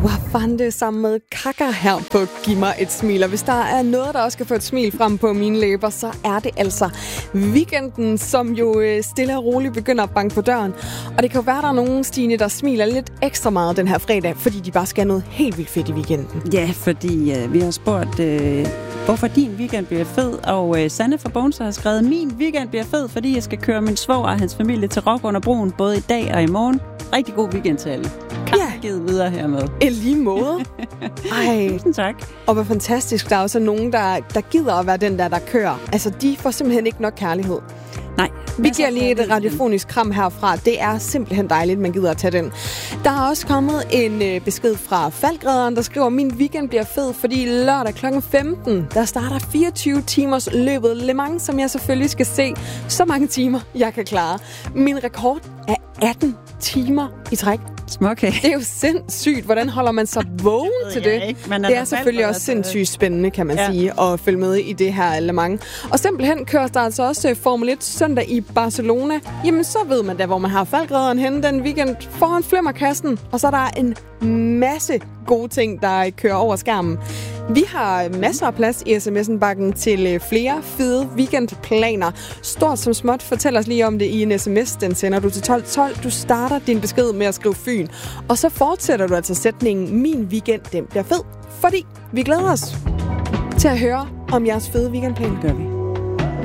Wafande sammen med Kaka her på Giv mig et smil. Og hvis der er noget, der også kan få et smil frem på mine læber, så er det altså weekenden, som jo stille og roligt begynder at banke på døren. Og det kan jo være, der er nogen, Stine, der smiler lidt ekstra meget den her fredag, fordi de bare skal have noget helt vildt fedt i weekenden. Ja, fordi vi har spurgt, hvorfor din weekend bliver fed. Og Sanne fra Bones har skrevet, min weekend bliver fed, fordi jeg skal køre min svoger og hans familie til Rock under broen, både i dag og i morgen. Rigtig god weekend til alle. Givet videre hermed. I lige måde. Ej. Tusind tak. Og hvor fantastisk. Der er også nogen, der gider at være den der kører. Altså, de får simpelthen ikke nok kærlighed. Nej. Vi giver lige et radiofonisk kram herfra. Det er simpelthen dejligt, man gider at tage den. Der er også kommet en besked fra Falkredderen, der skriver, min weekend bliver fed, fordi lørdag kl. 15, der starter 24 timers løbet Le Mans, som jeg selvfølgelig skal se så mange timer, jeg kan klare. Min rekord er 18 timer i træk. Okay. Det er jo sindssygt. Hvordan holder man sig vågen til det? Det er selvfølgelig også sindssygt spændende, kan man sige, at følge med i det her Le Mans. Og simpelthen køres der altså også Formel 1 søndag i Barcelona. Jamen, så ved man da, hvor man har Falkredderen henne den weekend foran flimmerkassen. Og så er der en masse gode ting, der kører over skærmen. Vi har masser af plads i sms'en-bakken til flere fede weekendplaner. Stort som småt, fortæl os lige om det i en sms. Den sender du til 1212. Du starter din besked med at skrive Fyn. Og så fortsætter du altså sætningen, min weekend, den bliver fed. Fordi vi glæder os til at høre om jeres fede weekendplan. Gør vi.